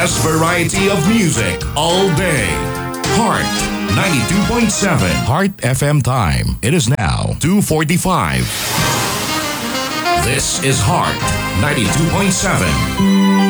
best variety of music all day. Heart 92.7. Heart FM time. It is now 2:45. This is Heart 92.7.